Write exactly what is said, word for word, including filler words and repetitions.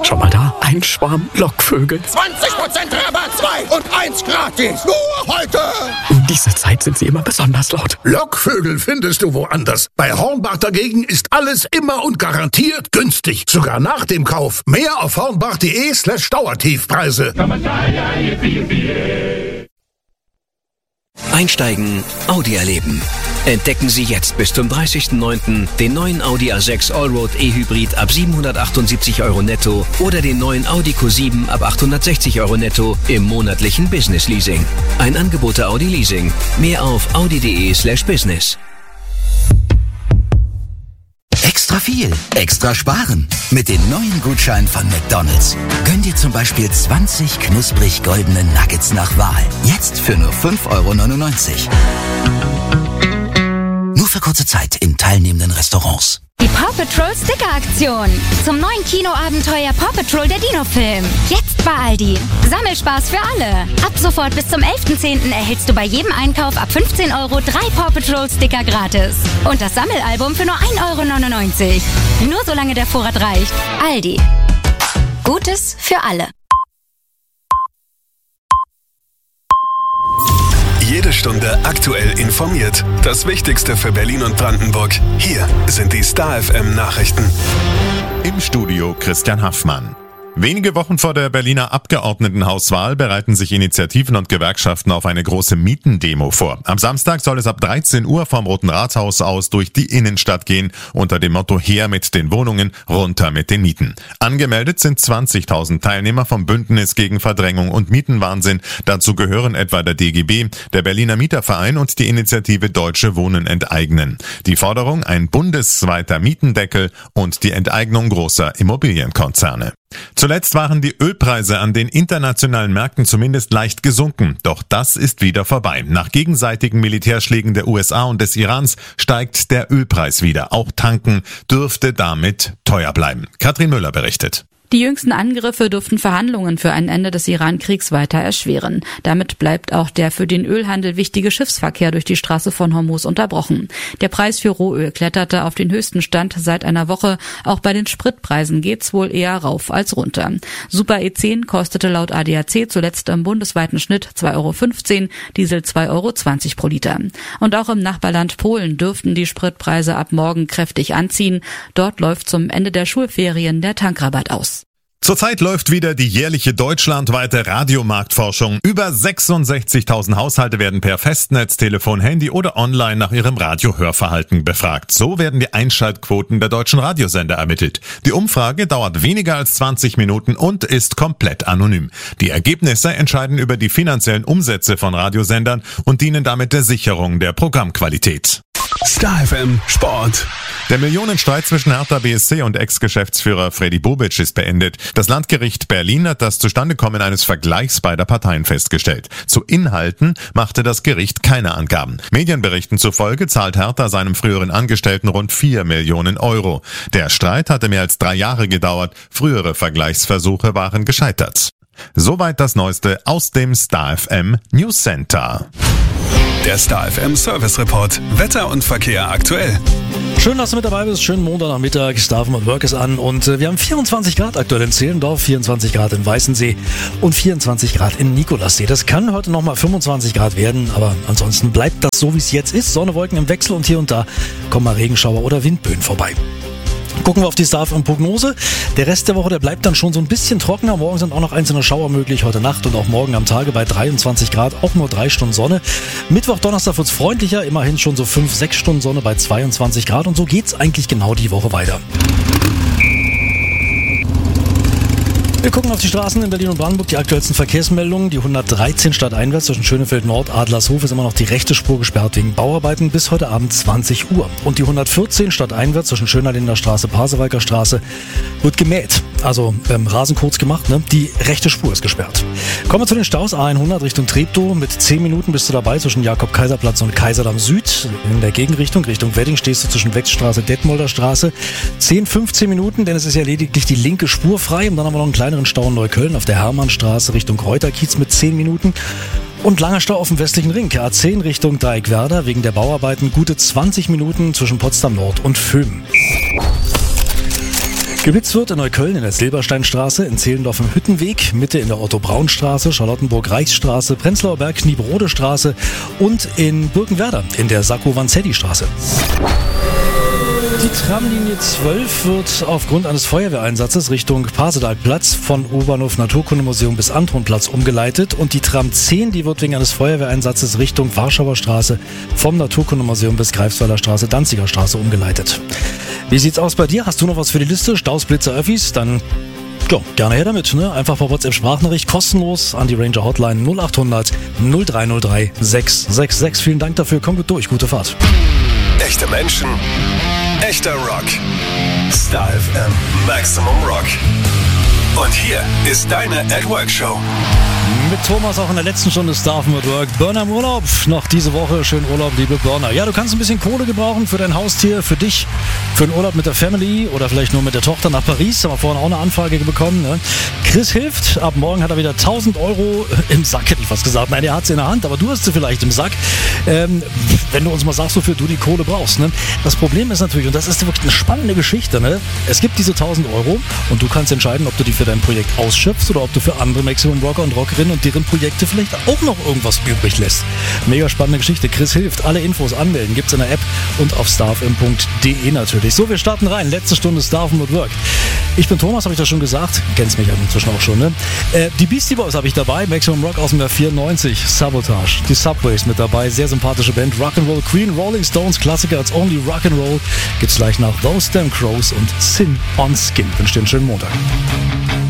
Schau mal da, ein Schwarm Lockvögel. zwanzig Prozent Rabatt, zwei und eins gratis. Nur heute. In dieser Zeit sind sie immer besonders laut. Lockvögel findest du woanders. Bei Hornbach dagegen ist alles immer und garantiert günstig. Sogar nach dem Kauf. Mehr auf hornbach.de slash Dauertiefpreise. Einsteigen, Audi erleben. Entdecken Sie jetzt bis zum dreißigsten neunten den neuen Audi A sechs Allroad E-Hybrid ab siebenhundertachtundsiebzig Euro netto oder den neuen Audi Q sieben ab achthundertsechzig Euro netto im monatlichen Business Leasing. Ein Angebot der Audi Leasing. Mehr auf audi.de slash business. Extra viel, extra sparen. Mit den neuen Gutscheinen von McDonald's. Gönn dir zum Beispiel zwanzig knusprig goldene Nuggets nach Wahl. Jetzt für nur fünf Euro neunundneunzig. Nur für kurze Zeit in teilnehmenden Restaurants. Die Paw Patrol Sticker-Aktion. Zum neuen Kinoabenteuer Paw Patrol der Dino-Film. Jetzt bei Aldi. Sammelspaß für alle. Ab sofort bis zum elften zehnten erhältst du bei jedem Einkauf ab fünfzehn Euro drei Paw Patrol Sticker gratis. Und das Sammelalbum für nur ein Euro neunundneunzig. Nur solange der Vorrat reicht. Aldi. Gutes für alle. Jede Stunde aktuell informiert. Das Wichtigste für Berlin und Brandenburg. Hier sind die Star F M Nachrichten. Im Studio Christian Haffmann. Wenige Wochen vor der Berliner Abgeordnetenhauswahl bereiten sich Initiativen und Gewerkschaften auf eine große Mietendemo vor. Am Samstag soll es ab dreizehn Uhr vom Roten Rathaus aus durch die Innenstadt gehen, unter dem Motto her mit den Wohnungen, runter mit den Mieten. Angemeldet sind zwanzigtausend Teilnehmer vom Bündnis gegen Verdrängung und Mietenwahnsinn. Dazu gehören etwa der D G B, der Berliner Mieterverein und die Initiative Deutsche Wohnen enteignen. Die Forderung ein bundesweiter Mietendeckel und die Enteignung großer Immobilienkonzerne. Zuletzt waren die Ölpreise an den internationalen Märkten zumindest leicht gesunken. Doch das ist wieder vorbei. Nach gegenseitigen Militärschlägen der U S A und des Irans steigt der Ölpreis wieder. Auch tanken dürfte damit teuer bleiben. Katrin Müller berichtet. Die jüngsten Angriffe dürften Verhandlungen für ein Ende des Iran-Kriegs weiter erschweren. Damit bleibt auch der für den Ölhandel wichtige Schiffsverkehr durch die Straße von Hormuz unterbrochen. Der Preis für Rohöl kletterte auf den höchsten Stand seit einer Woche. Auch bei den Spritpreisen geht's wohl eher rauf als runter. Super E zehn kostete laut A D A C zuletzt im bundesweiten Schnitt zwei Euro fünfzehn, Diesel zwei Euro zwanzig pro Liter. Und auch im Nachbarland Polen dürften die Spritpreise ab morgen kräftig anziehen. Dort läuft zum Ende der Schulferien der Tankrabatt aus. Zurzeit läuft wieder die jährliche deutschlandweite Radiomarktforschung. Über sechsundsechzigtausend Haushalte werden per Festnetz, Telefon, Handy oder online nach ihrem Radiohörverhalten befragt. So werden die Einschaltquoten der deutschen Radiosender ermittelt. Die Umfrage dauert weniger als zwanzig Minuten und ist komplett anonym. Die Ergebnisse entscheiden über die finanziellen Umsätze von Radiosendern und dienen damit der Sicherung der Programmqualität. Star F M Sport. Der Millionenstreit zwischen Hertha B S C und Ex-Geschäftsführer Freddy Bobic ist beendet. Das Landgericht Berlin hat das Zustandekommen eines Vergleichs beider Parteien festgestellt. Zu Inhalten machte das Gericht keine Angaben. Medienberichten zufolge zahlt Hertha seinem früheren Angestellten rund vier Millionen Euro. Der Streit hatte mehr als drei Jahre gedauert. Frühere Vergleichsversuche waren gescheitert. Soweit das Neueste aus dem Star F M News Center. Der Star F M Service Report. Wetter und Verkehr aktuell. Schön, dass du mit dabei bist. Schönen Montagnachmittag. Star F M Work ist an und äh, wir haben vierundzwanzig Grad aktuell in Zehlendorf, vierundzwanzig Grad in Weißensee und vierundzwanzig Grad in Nikolassee. Das kann heute nochmal fünfundzwanzig Grad werden, aber ansonsten bleibt das so, wie es jetzt ist. Sonne, Wolken im Wechsel und hier und da kommen mal Regenschauer oder Windböen vorbei. Gucken wir auf die Star F M Prognose. Der Rest der Woche, der bleibt dann schon so ein bisschen trockener. Morgen sind auch noch einzelne Schauer möglich. Heute Nacht und auch morgen am Tage bei dreiundzwanzig Grad. Auch nur drei Stunden Sonne. Mittwoch, Donnerstag wird's freundlicher. Immerhin schon so fünf, sechs Stunden Sonne bei zweiundzwanzig Grad. Und so geht's eigentlich genau die Woche weiter. Wir gucken auf die Straßen in Berlin und Brandenburg, die aktuellsten Verkehrsmeldungen. Die hundertdreizehn stadteinwärts zwischen Schönefeld Nord, Adlershof ist immer noch die rechte Spur gesperrt wegen Bauarbeiten bis heute Abend zwanzig Uhr. Und die hundertvierzehn stadteinwärts zwischen Schönerlinder Straße, Pasewalker Straße wird gemäht. Also ähm, Rasen kurz gemacht, ne? Die rechte Spur ist gesperrt. Kommen wir zu den Staus. A hundert Richtung Treptow. Mit zehn Minuten bist du dabei zwischen Jakob-Kaiser-Platz und Kaiserdamm Süd. In der Gegenrichtung, Richtung Wedding, stehst du zwischen Wechsstraße, Detmolder Straße. zehn, fünfzehn Minuten, denn es ist ja lediglich die linke Spur frei. Und dann haben wir noch einen kleineren Stau in Neukölln auf der Hermannstraße Richtung Reuterkiez mit zehn Minuten. Und langer Stau auf dem westlichen Ring. A zehn Richtung Dreieckwerder wegen der Bauarbeiten. Gute zwanzig Minuten zwischen Potsdam Nord und Föhm. Geblitzt wird in Neukölln in der Silbersteinstraße, in Zehlendorf im Hüttenweg, Mitte in der Otto-Braun-Straße, Charlottenburg-Reichsstraße, Prenzlauer Berg, Kniebrode-Straße und in Birkenwerder in der Sacco-Vanzetti-Straße. Die Tramlinie zwölf wird aufgrund eines Feuerwehreinsatzes Richtung Pasedalplatz von U-Bahnhof Naturkundemuseum bis Antonplatz umgeleitet und die Tram zehn, die wird wegen eines Feuerwehreinsatzes Richtung Warschauer Straße vom Naturkundemuseum bis Greifswalder Straße, Danziger Straße umgeleitet. Wie sieht's aus bei dir? Hast du noch was für die Liste? Staus, Blitzer, Öffis? Dann ja, gerne her damit. Ne? Einfach per WhatsApp-Sprachnachricht kostenlos an die Ranger Hotline null acht hundert null drei null drei sechs sechs sechs. Vielen Dank dafür. Komm gut durch. Gute Fahrt. Echte Menschen, echter Rock. Star F M Maximum Rock. Und hier ist deine At Work Show. Mit Thomas auch in der letzten Stunde Star F M at Work. Burner im Urlaub. Noch diese Woche. Schönen Urlaub, liebe Burner. Ja, du kannst ein bisschen Kohle gebrauchen für dein Haustier, für dich, für einen Urlaub mit der Family oder vielleicht nur mit der Tochter nach Paris. Haben wir vorhin auch eine Anfrage bekommen. Ne? Chris hilft. Ab morgen hat er wieder tausend Euro im Sack, hätte ich fast gesagt. Nein, er hat sie in der Hand, aber du hast sie vielleicht im Sack. Ähm, wenn du uns mal sagst, wofür du die Kohle brauchst. Ne? Das Problem ist natürlich, und das ist wirklich eine spannende Geschichte, ne? Es gibt diese tausend Euro und du kannst entscheiden, ob du die für dein Projekt ausschöpfst oder ob du für andere Maximum Rocker und Rockerinnen und deren Projekte vielleicht auch noch irgendwas übrig lässt. Mega spannende Geschichte. Chris hilft. Alle Infos anmelden gibt's in der App und auf starfm punkt de natürlich. So, wir starten rein. Letzte Stunde Star F M at Work. Ich bin Thomas, habe ich das schon gesagt. Kennst mich ja inzwischen auch schon, ne? Äh, die Beastie Boys habe ich dabei. Maximum Rock aus dem Jahr vierundneunzig. Sabotage. Die Subways mit dabei. Sehr sympathische Band. Rock'n'Roll Queen. Rolling Stones. Klassiker als Only Rock'n'Roll. Gibt's gleich nach Those Damn Crows und Sin on Skin. Wünsche dir einen schönen Montag.